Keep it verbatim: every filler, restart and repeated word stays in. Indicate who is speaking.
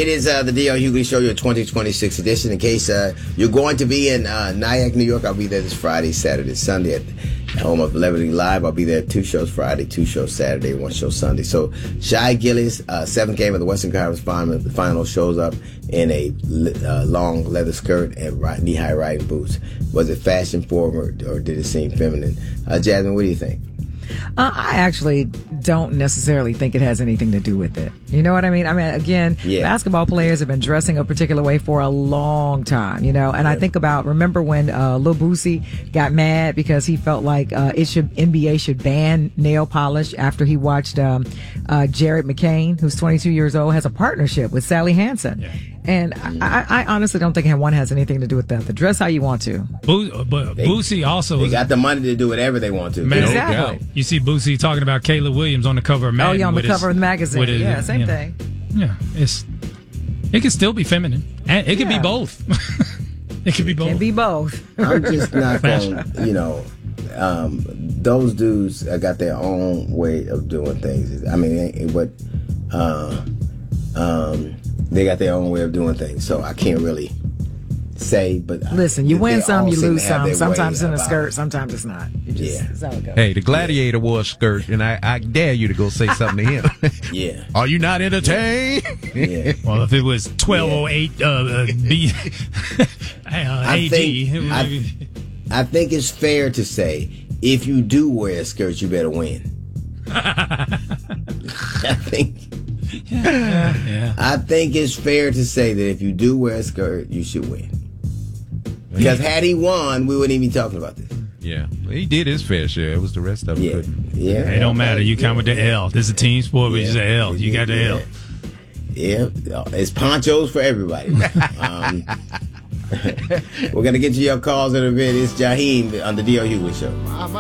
Speaker 1: It is uh, the D L Hughley Show, your twenty twenty-six edition. In case uh, you're going to be in uh, Nyack, New York, I'll be there this Friday, Saturday, Sunday at home of Liberty Live. I'll be there two shows Friday, two shows Saturday, one show Sunday. So Shai Gilgeous, uh, seventh game of the Western Conference Final, the final shows up in a uh, long leather skirt and knee-high riding boots. Was it fashion forward or did it seem feminine? Uh, Jasmine, what do you think?
Speaker 2: Uh, I actually don't necessarily think it has anything to do with it. You know what I mean? I mean, again, yeah. basketball players have been dressing a particular way for a long time, you know, and yeah. I think about, remember when uh, Lil Boosie got mad because he felt like uh, it should N B A should ban nail polish after he watched um, uh, Jared McCain, who's twenty-two years old, has a partnership with Sally Hansen. Yeah. And I, I honestly don't think one has anything to do with that. The dress how you want to.
Speaker 3: Bo- but they, Boosie also
Speaker 1: they got the money to do whatever they want to.
Speaker 3: Man,
Speaker 2: exactly.
Speaker 3: You see Boosie talking about Caleb Williams on the cover of Madden.
Speaker 2: Oh yeah, on the cover
Speaker 3: his,
Speaker 2: of the magazine. His, yeah, same thing.
Speaker 3: Know, yeah, it's it can still be feminine, and it can yeah. be both. it can be both.
Speaker 2: It can be both.
Speaker 1: I'm just not going. You know, um, those dudes got their own way of doing things. I mean, what. Uh, um, They got their own way of doing things, so I can't really say. But
Speaker 2: listen, you win some, you lose some. Sometimes it's in a skirt, sometimes it's not. You just,
Speaker 1: yeah,
Speaker 2: that's how it goes.
Speaker 4: Hey, the Gladiator yeah. wore a skirt, and I, I dare you to go say something to him.
Speaker 1: yeah.
Speaker 4: Are you not entertained?
Speaker 1: Yeah.
Speaker 3: Well, if it was twelve oh eight yeah. uh, uh, B, uh,
Speaker 1: I
Speaker 3: A G.
Speaker 1: Think, I, I think it's fair to say if you do wear a skirt, you better win. I think.
Speaker 3: Yeah, yeah.
Speaker 1: I think it's fair to say that if you do wear a skirt, you should win. Because had he won, we wouldn't even be talking about this.
Speaker 4: Yeah, he did his fair share. It was the rest of them
Speaker 1: yeah.
Speaker 4: couldn't.
Speaker 1: Yeah,
Speaker 3: it don't matter. You count with the L. This is a team sport, but
Speaker 1: yeah.
Speaker 3: it's an L. You got the
Speaker 1: yeah.
Speaker 3: L.
Speaker 1: Yeah, it's ponchos for everybody. um, we're gonna get to your calls in a bit. It's Jaheim on the D L Hughley Show.